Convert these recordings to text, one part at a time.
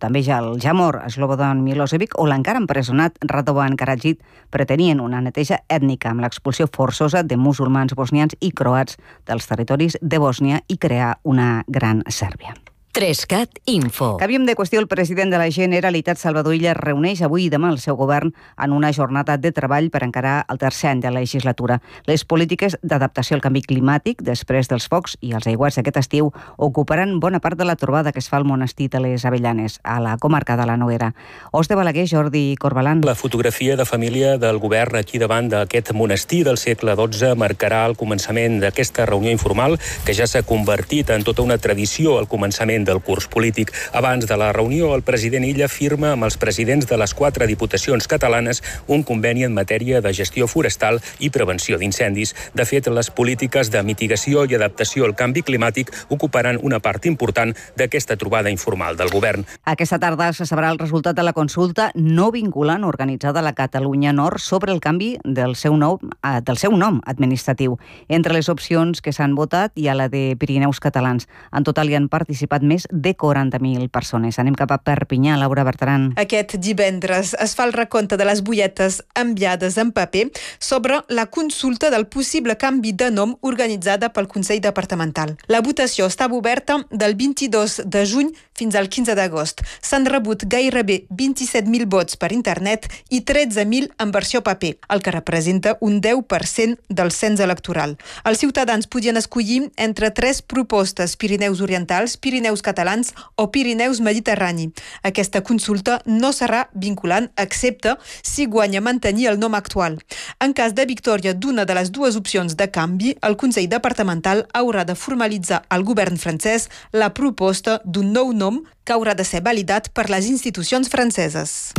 també ja el ja mort Slobodan Milosevic o l'encara empresonat Radovan Karadzic pretenien una neteja ètnica amb l'expulsió forçosa de musulmans bosnians i croats dels territoris de Bòsnia i crear una gran Sèrbia. 3CAT Info. Canviem de qüestió. El president de la Generalitat, Salvador Illa, reuneix avui i demà el seu govern en una jornada de treball per encarar el tercer any de la legislatura. Les polítiques d'adaptació al canvi climàtic, després dels focs i els aiguats d'aquest estiu, ocuparan bona part de la trobada que es fa al monestir de les Avellanes, a la comarca de la Noguera. Os de Balaguer, Jordi Corbalan. La fotografia de família del govern aquí davant d'aquest monestir del segle XII marcarà el començament d'aquesta reunió informal que ja s'ha convertit en tota una tradició al començament del curs polític. Abans de la reunió, el president Illa firma amb els presidents de les 4 diputacions catalanes un conveni en matèria de gestió forestal i prevenció d'incendis. De fet, les polítiques de mitigació i adaptació al canvi climàtic ocuparan una part important d'aquesta trobada informal del govern. Aquesta tarda se sabrà el resultat de la consulta no vinculant organitzada a la Catalunya Nord sobre el canvi del seu nom administratiu. Entre les opcions que s'han votat hi ha la de Pirineus catalans. En total hi han participat més de 40.000 persones. Anem cap a Perpinyà, Laura Bertran. Aquest divendres es fa el recompte de les butlletes enviades en paper sobre la consulta del possible canvi de nom organitzada pel Consell Departamental. La votació estava oberta del 22 de juny fins al 15 d'agost. S'han rebut gairebé 27.000 vots per internet i 13.000 en versió paper, el que representa un 10% del cens electoral. Els ciutadans podien escollir entre 3 propostes: Pirineus Orientals, Pirineus Catalans o Pirineus Mediterrani. Aquesta consulta no serà vinculant, excepte si guanya mantenir el nom actual. En cas de victòria d'una de les dues opcions de canvi, el Consell Departamental haurà de formalitzar al govern francès la proposta d'un nou nom que haurà de ser validat per les institucions franceses.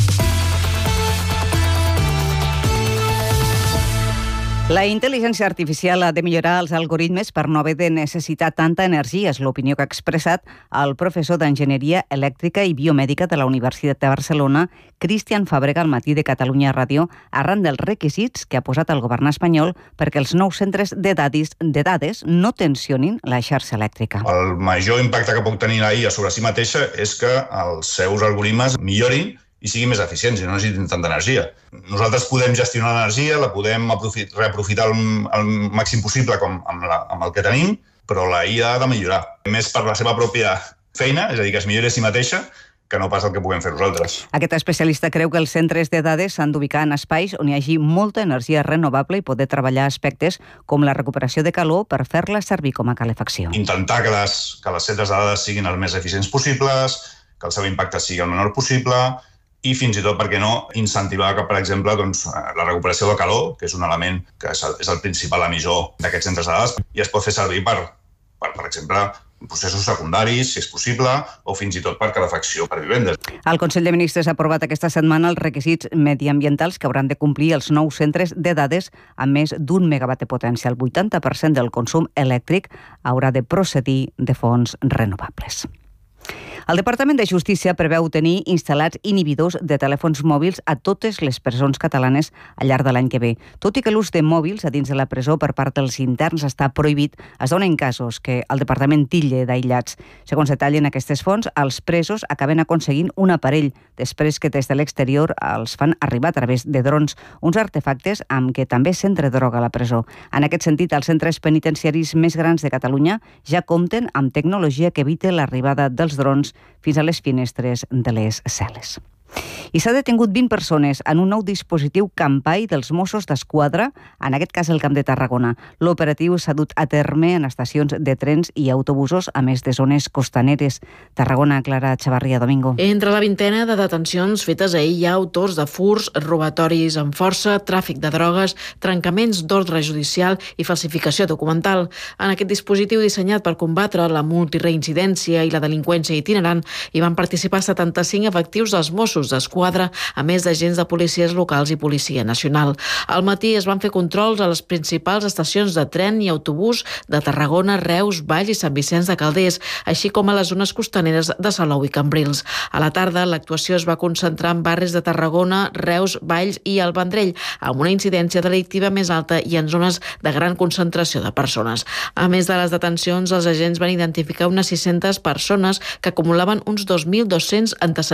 La intel·ligència artificial ha de millorar els algoritmes per no haver de necessitar tanta energia, és l'opinió que ha expressat el professor d'Enginyeria Elèctrica i Biomèdica de la Universitat de Barcelona, Cristian Fàbrega, al Matí de Catalunya Ràdio, arran dels requisits que ha posat el govern espanyol perquè els nous centres de dades no tensionin la xarxa elèctrica. El major impacte que pot tenir la IA sobre si mateixa és que els seus algoritmes millorin i siguin més eficients i no necessitin tanta energia. Nosaltres podem gestionar l'energia, la podem reaprofitar el màxim possible amb el que tenim, però la IA ha de millorar. Més per la seva pròpia feina, és a dir, que es millori a si mateixa, que no pas el que puguem fer nosaltres. Aquest especialista creu que els centres de dades s'han d'ubicar en espais on hi hagi molta energia renovable i poder treballar aspectes com la recuperació de calor per fer-la servir com a calefacció. Intentar que les centres de dades siguin els més eficients possibles, que el seu impacte sigui el menor possible, i fins i tot, per què no, incentivar que, per exemple, la recuperació de calor, que és un element que és el principal emissor d'aquests centres de dades, i es pot fer servir per exemple, processos secundaris, si és possible, o fins i tot per calefacció per vivendes. El Consell de Ministres ha aprovat aquesta setmana els requisits mediambientals que hauran de complir els nous centres de dades amb més d'1 megawatt de potència. El 80% del consum elèctric haurà de procedir de fonts renovables. El Departament de Justícia preveu tenir instal·lats inhibidors de telèfons mòbils a totes les presons catalanes al llarg de l'any que ve. Tot i que l'ús de mòbils a dins de la presó per part dels interns està prohibit, es donen casos que el Departament titlla d'aïllats. Segons detallen aquestes fonts, els presos acaben aconseguint un aparell després que des de l'exterior els fan arribar a través de drons, uns artefactes amb què també s'entra droga a la presó. En aquest sentit, els centres penitenciaris més grans de Catalunya ja compten amb tecnologia que evita l'arribada dels drons fins a les finestres de les cel·les. I s'ha detingut 20 persones en un nou dispositiu Campai dels Mossos d'Esquadra, en aquest cas al Camp de Tarragona. L'operatiu s'ha dut a terme en estacions de trens i autobusos, a més de zones costaneres. Tarragona, Clara Chavarria, Domingo. Entre la vintena de detencions fetes ahir hi ha autors de furts, robatoris amb força, tràfic de drogues, trencaments d'ordre judicial i falsificació documental. En aquest dispositiu dissenyat per combatre la multireincidència i la delinqüència itinerant hi van participar 75 efectius dels Mossos d'Esquadra, a més d'agents de policies locals i Policia Nacional. Al matí es van fer controls a les principals estacions de tren i autobús de Tarragona, Reus, Valls i Sant Vicenç de Calders, així com a les zones costaneres de Salou i Cambrils. A la tarda, l'actuació es va concentrar en barris de Tarragona, Reus, Valls i el Vendrell, amb una incidència delictiva més alta i en zones de gran concentració de persones. A més de les detencions, els agents van identificar unes 600 persones que acumulaven uns 2.200 antecedents